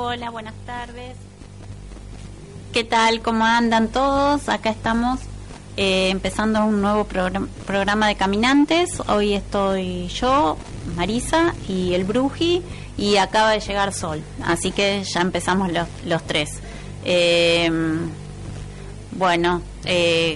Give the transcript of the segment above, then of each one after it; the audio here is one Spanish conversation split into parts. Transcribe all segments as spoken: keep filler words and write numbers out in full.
Hola, buenas tardes. ¿Qué tal? ¿Cómo andan todos? Acá estamos eh, empezando un nuevo programa, programa de caminantes. Hoy estoy yo, Marisa y el Bruji, y acaba de llegar Sol, así que ya empezamos los, los tres. Eh, bueno, eh,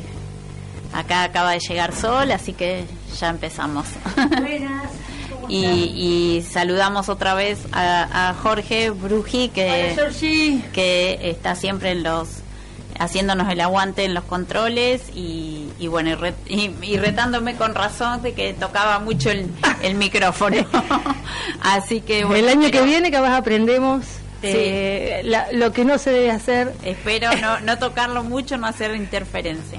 acá acaba de llegar Sol, así que ya empezamos. Buenas. Y, y saludamos otra vez a, a Jorge Bruji, que, que está siempre en los haciéndonos el aguante en los controles y, y bueno y, re, y, y retándome con razón de que tocaba mucho el, el micrófono. Así que bueno, el año pero, que viene capaz aprendemos eh, sí. la, lo que no se debe hacer. Espero no, no tocarlo mucho, no hacer interferencia.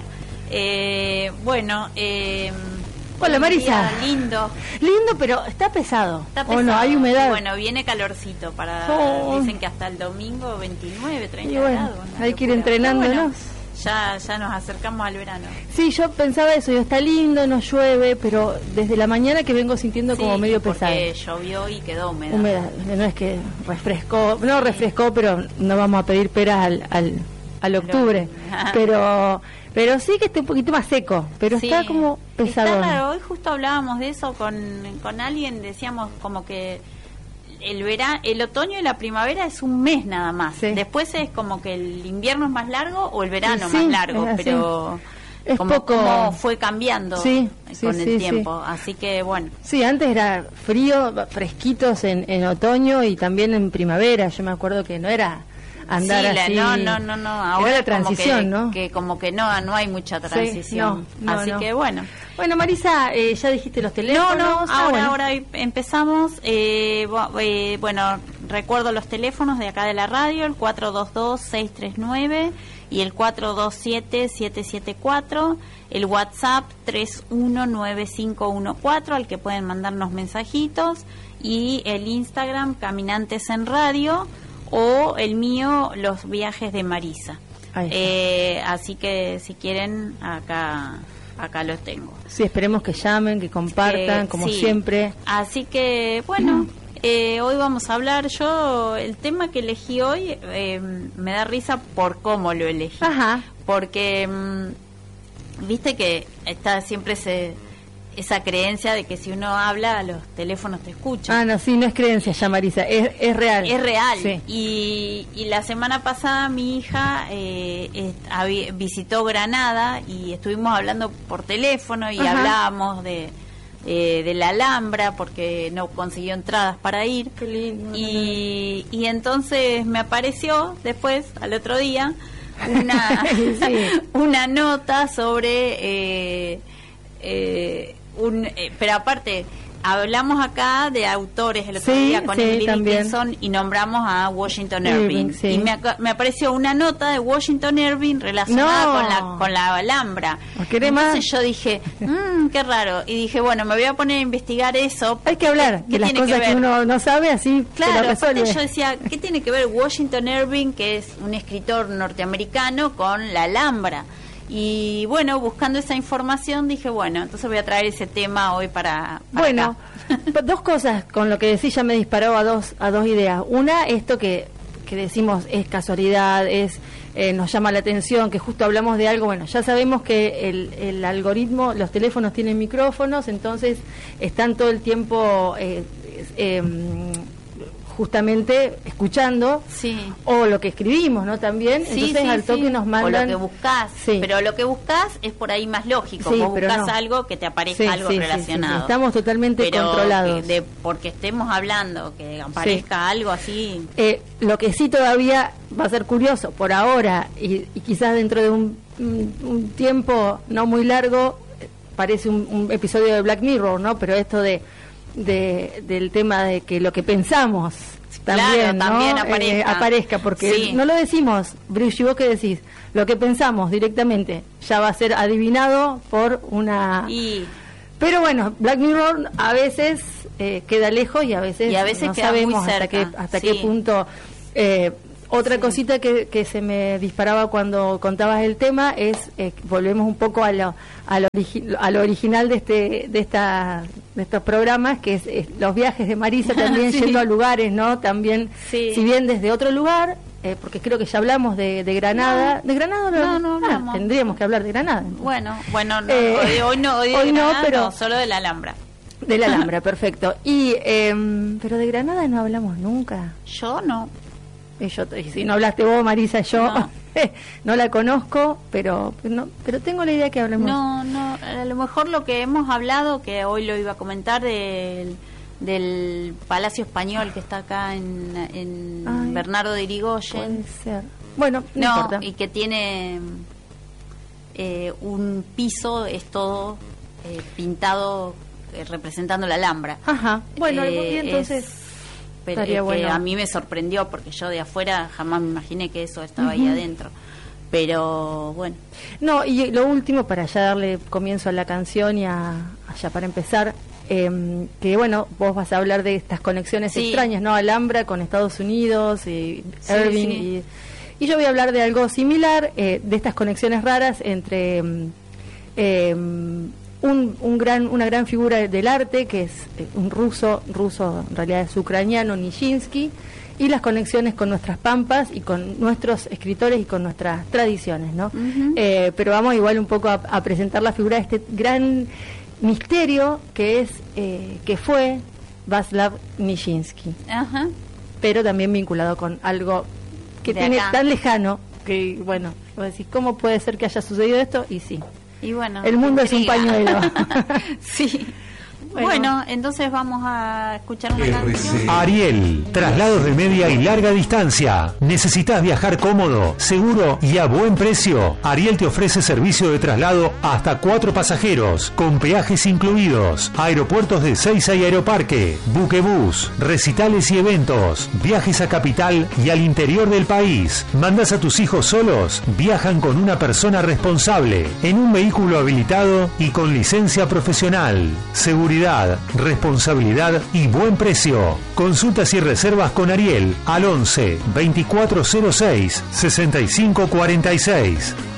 Eh, bueno, eh, hola Marisa. Lindo. Lindo, pero está pesado. Está pesado. ¿O no? Hay humedad. Y bueno, viene calorcito para oh. Dicen que hasta el domingo veintinueve, treinta y bueno, grados. Hay que ir entrenándonos. Bueno, ya ya nos acercamos al verano. Sí, yo pensaba eso, yo, está lindo, no llueve, pero desde la mañana que vengo sintiendo sí, como medio pesado. Porque llovió y quedó húmeda. Húmeda, no es que refrescó, no refrescó, pero no vamos a pedir peras al al, al octubre, pero pero sí que esté un poquito más seco, pero sí, está como pesado. Está raro, hoy justo hablábamos de eso con, con alguien, decíamos como que el verano, el otoño y la primavera es un mes nada más. Sí. Después es como que el invierno es más largo o el verano sí, más largo, pero es como, poco como fue cambiando sí, con sí, el sí, tiempo, sí. Así que bueno. Sí, antes era frío, fresquitos en, en otoño y también en primavera. Yo me acuerdo que no era andar sí, así. La, no, no, no, no. Ahora era la transición, como que, ¿no? Que como que no, no hay mucha transición. Sí, no, no, así no. que bueno. Bueno, Marisa, eh, ya dijiste los teléfonos. No, no, ahora, ah, bueno. ahora empezamos. Eh, eh, bueno, recuerdo los teléfonos de acá de la radio, el cuatro dos dos, seis tres nueve y el cuatro dos siete, siete siete cuatro, el WhatsApp tres uno nueve cinco uno cuatro, al que pueden mandarnos mensajitos, y el Instagram Caminantes en Radio, o el mío, Los Viajes de Marisa. Eh, así que si quieren, acá acá los tengo. Sí, esperemos que llamen, que compartan, eh, como sí. siempre. Así que, bueno, eh, hoy vamos a hablar. Yo, el tema que elegí hoy, eh, me da risa por cómo lo elegí. Ajá. Porque, mmm, viste que está siempre se... esa creencia de que si uno habla, los teléfonos te escuchan. Ah, no, sí, no es creencia ya, Marisa, es, es real. Es real. Sí. Y, y la semana pasada mi hija eh, est, había, visitó Granada y estuvimos hablando por teléfono y Ajá. hablábamos de, eh, de la Alhambra porque no consiguió entradas para ir. Qué lindo. Y, y entonces me apareció después, al otro día, una, sí. una nota sobre... Eh, eh, Un, eh, pero aparte hablamos acá de autores el otro sí, día con sí, Emily también. Dickinson y nombramos a Washington Irving, sí. y me, me apareció una nota de Washington Irving relacionada no. con la con la Alhambra. Entonces más? yo dije mmm, qué raro, y dije bueno, me voy a poner a investigar eso. Hay que hablar de las cosas que, que uno no sabe, así claro, aparte yo decía, ¿qué tiene que ver Washington Irving, que es un escritor norteamericano, con la Alhambra? Y bueno, buscando esa información dije, bueno, entonces voy a traer ese tema hoy para, para bueno, acá. Dos cosas con lo que decís ya me disparó a dos a dos ideas. Una, esto que, que decimos es casualidad, es eh, nos llama la atención, que justo hablamos de algo. Bueno, ya sabemos que el, el algoritmo, los teléfonos tienen micrófonos, entonces están todo el tiempo... Eh, eh, justamente escuchando sí. o lo que escribimos, ¿no? También, sí, entonces sí, al toque sí. nos mandan... O lo que buscás, sí. pero lo que buscás es por ahí más lógico, sí, vos buscás no. algo que te aparezca sí, algo sí, relacionado. Sí, sí, sí. Estamos totalmente pero controlados. Que de, porque estemos hablando, que aparezca sí. algo así... Eh, lo que sí todavía va a ser curioso, por ahora, y, y quizás dentro de un, un, un tiempo no muy largo, parece un, un episodio de Black Mirror, ¿no? Pero esto de... De, del tema de que lo que pensamos también, claro, también ¿no? aparezca. Eh, aparezca porque sí. no lo decimos, Bruce, vos que decís, lo que pensamos directamente ya va a ser adivinado por una... Y... Pero bueno, Black Mirror a veces eh, queda lejos y a veces, y a veces no queda sabemos muy cerca. hasta qué hasta sí. qué punto eh, Otra sí. cosita que, que se me disparaba cuando contabas el tema es, eh, volvemos un poco a lo, a lo, origi- a lo original de este de esta de estos programas, que es, es los viajes de Marisa también sí. yendo a lugares, ¿no? También, sí. si bien desde otro lugar, eh, porque creo que ya hablamos de, de Granada. No. ¿De Granada no? No, no ah, hablamos. tendríamos que hablar de Granada. Bueno, bueno, no, Eh, hoy, hoy no, hoy, de hoy no, Granada, pero- no, solo de la Alhambra. De la Alhambra, perfecto. Y, eh, pero de Granada no hablamos nunca. Yo no. Y yo, y si no hablaste vos, Marisa, yo No. no la conozco, pero no, pero tengo la idea que hablemos. No, no, a lo mejor lo que hemos hablado, que hoy lo iba a comentar, del, del Palacio Español que está acá en, en Ay, Bernardo de Irigoyen. Puede ser. Bueno, no, No, importa. y que tiene eh, un piso, es todo eh, pintado eh, representando la Alhambra. Ajá. Bueno, Eh, y entonces es- pero estaría es que bueno. a mí me sorprendió porque yo de afuera jamás me imaginé que eso estaba ahí Ujú. adentro. Pero bueno, No, y lo último, para ya darle comienzo a la canción y a, ya para empezar, eh, que bueno, vos vas a hablar de estas conexiones Sí. extrañas, ¿no? Alhambra con Estados Unidos y Sí, Irving. sí. Y, y yo voy a hablar de algo similar, eh, de estas conexiones raras entre mm, eh, un, un gran, una gran figura del arte, que es eh, un ruso, ruso en realidad es ucraniano, Nijinsky, y las conexiones con nuestras pampas y con nuestros escritores y con nuestras tradiciones, ¿no? Ujú. Eh, pero vamos igual un poco a, a presentar la figura de este gran misterio que es eh, que fue Václav Nijinsky, ajá. pero también vinculado con algo que De tiene acá. tan lejano que, bueno, vos decís, ¿cómo puede ser que haya sucedido esto? Y sí, Y bueno, el mundo es un intriga. pañuelo. Sí. Bueno. Bueno, entonces vamos a escuchar una canción. Ariel, traslados de media y larga distancia. ¿Necesitas viajar cómodo, seguro y a buen precio? Ariel te ofrece servicio de traslado hasta cuatro pasajeros, con peajes incluidos, aeropuertos de Seiza y Aeroparque, buquebús, recitales y eventos, viajes a capital y al interior del país. ¿Mandas a tus hijos solos? Viajan con una persona responsable, en un vehículo habilitado y con licencia profesional. Seguridad, responsabilidad y buen precio. Consultas y reservas con Ariel al once veinticuatro cero seis sesenta y cinco cuarenta y seis.